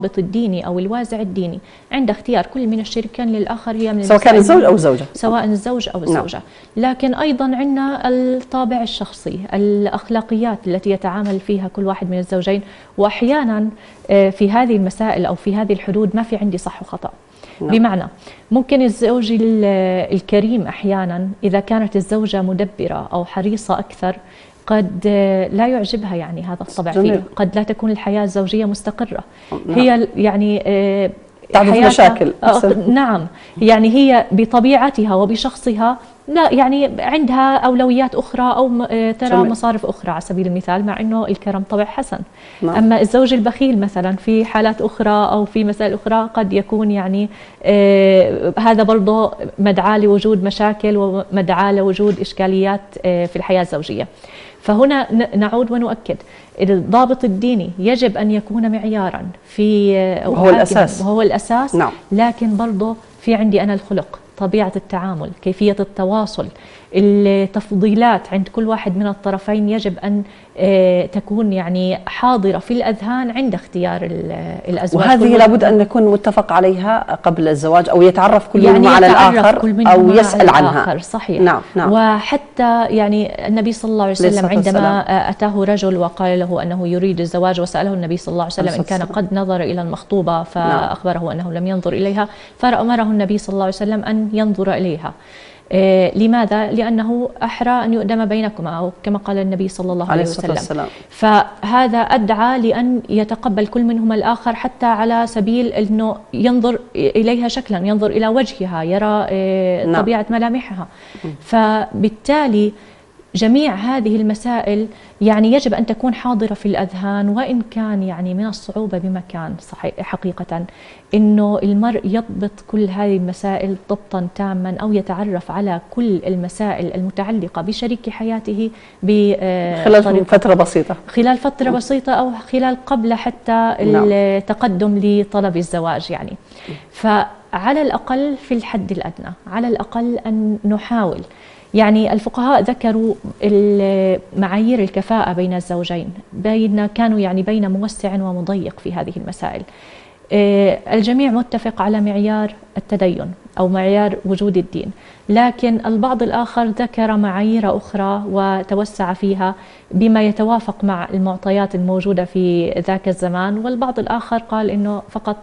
الديني أو الوازع الديني عند اختيار كل من الشريكين للآخر هي من سواء كان الزوج أو الزوجة، سواء الزوج أو الزوجة. لكن أيضا عندنا الطابع الشخصي، الأخلاقيات التي يتعامل فيها كل واحد من الزوجين. وأحيانا في هذه المسائل أو في هذه الحدود ما في عندي صح وخطأ. بمعنى ممكن الزوج الكريم أحيانا إذا كانت الزوجة مدبرة أو حريصة أكثر قد لا يعجبها يعني هذا الطبع فيه، قد لا تكون الحياة الزوجية مستقرة. هي يعني تعرض مشاكل. نعم، يعني هي بطبيعتها وبشخصها لا يعني عندها أولويات أخرى أو ترى مصارف أخرى على سبيل المثال، مع أنه الكرم طبع حسن. أما الزوج البخيل مثلا في حالات أخرى أو في مسائل أخرى قد يكون يعني هذا برضه مدعاة لوجود مشاكل ومدعاة لوجود إشكاليات في الحياة الزوجية. فهنا نعود ونؤكد الضابط الديني يجب أن يكون معيارا في وهو الأساس. لكن برضه في عندي أنا الخلق، طبيعة التعامل، كيفية التواصل، التفضيلات عند كل واحد من الطرفين يجب أن تكون يعني حاضرة في الأذهان عند اختيار الأزواج. وهذه لابد أن نكون متفق عليها قبل الزواج، أو يتعرف كل منهم على الآخر أو يسأل عنها. صحيح. نعم. وحتى يعني النبي صلى الله عليه وسلم عندما أتاه رجل وقال له أنه يريد الزواج وسأله النبي صلى الله عليه وسلم إن كان قد نظر إلى المخطوبة فأخبره أنه لم ينظر إليها، فأمره النبي صلى الله عليه وسلم أن ينظر إليها. لماذا؟ لأنه أحرى أن يؤدم بينكما، أو كما قال النبي صلى الله عليه وسلم. فهذا أدعى لأن يتقبل كل منهما الآخر، حتى على سبيل أنه ينظر إليها شكلا، ينظر إلى وجهها، يرى طبيعة ملامحها. فبالتالي جميع هذه المسائل يعني يجب أن تكون حاضرة في الأذهان، وإن كان يعني من الصعوبة بمكان حقيقة إنه المرء يضبط كل هذه المسائل ضبطا تاما، أو يتعرف على كل المسائل المتعلقة بشريك حياته خلال فترة بسيطة أو خلال قبل حتى التقدم لطلب الزواج يعني. فعلى الأقل في الحد الأدنى، على الأقل أن نحاول. يعني الفقهاء ذكروا معايير الكفاءة بين الزوجين، كانوا يعني بين موسع ومضيق في هذه المسائل. الجميع متفق على معيار التدين أو معيار وجود الدين، لكن البعض الآخر ذكر معايير أخرى وتوسع فيها بما يتوافق مع المعطيات الموجودة في ذاك الزمان، والبعض الآخر قال إنه فقط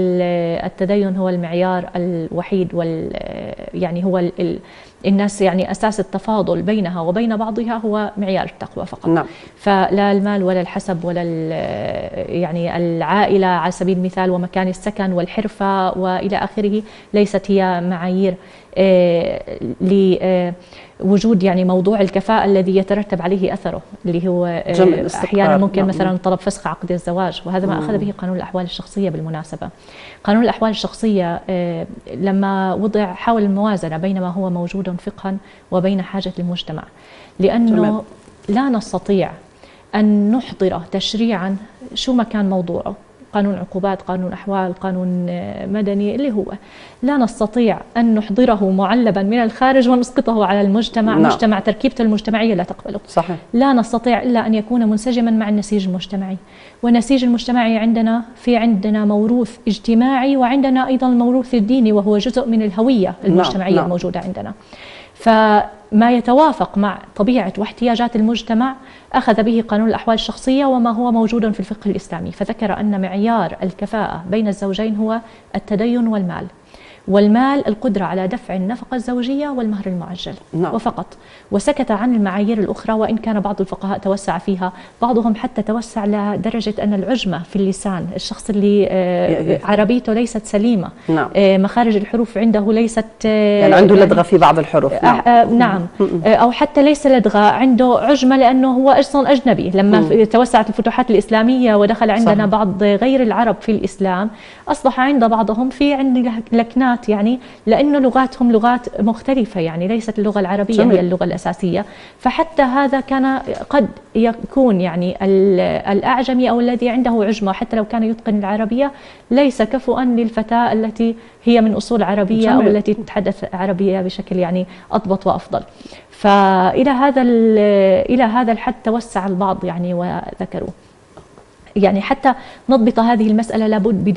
التدين هو المعيار الوحيد، يعني هو الناس يعني أساس التفاضل بينها وبين بعضها هو معيار التقوى فقط. فلا المال ولا الحسب ولا يعني العائلة على سبيل المثال ومكان السكن والحرفة وإلى آخره ليست هي معايير لوجود يعني موضوع الكفاءة الذي يترتب عليه أثره، اللي هو أحيانا ممكن مثلا طلب فسخ عقد الزواج، وهذا ما أخذ به قانون الأحوال الشخصية. بالمناسبة قانون الأحوال الشخصية لما وضع حاول الموازنة بين ما هو موجود فقها وبين حاجة المجتمع، لأنه لا نستطيع أن نحضر تشريعا شو ما كان موضوعه، قانون عقوبات، قانون أحوال، قانون مدني اللي هو، لا نستطيع أن نحضره معلبا من الخارج ونسقطه على المجتمع. مجتمع تركيبته المجتمعية لا تقبله. صحيح. لا نستطيع إلا أن يكون منسجما مع النسيج المجتمعي، والنسيج المجتمعي عندنا موروث اجتماعي، وعندنا أيضا الموروث الديني وهو جزء من الهوية المجتمعية الموجودة عندنا. فما يتوافق مع طبيعة واحتياجات المجتمع أخذ به قانون الأحوال الشخصية وما هو موجود في الفقه الإسلامي، فذكر أن معيار الكفاءة بين الزوجين هو التدين والمال. والمال القدرة على دفع النفقة الزوجية والمهر المعجل وفقط، وسكت عن المعايير الأخرى، وإن كان بعض الفقهاء توسع فيها، بعضهم حتى توسع لدرجة أن العجمة في اللسان، الشخص اللي عربيته ليست سليمة، مخارج الحروف عنده ليست يعني عنده لدغة في بعض الحروف، نعم أو حتى ليس لدغة، عنده عجمة لأنه هو أصلا أجنبي. لما توسعت الفتوحات الإسلامية ودخل عندنا بعض غير العرب في الإسلام، أصبح عند بعضهم في عند لكنات، يعني لأنه لغاتهم لغات مختلفة، يعني ليست اللغة العربية هي اللغة الأساسية. فحتى هذا كان قد يكون يعني الأعجمي أو الذي عنده عجمة حتى لو كان يتقن العربية ليس كفؤا للفتاة التي هي من أصول عربية أو التي تتحدث عربية بشكل يعني أضبط وأفضل. فإلى هذا الحد توسع البعض يعني وذكروا. يعني حتى نضبط هذه المسألة لابد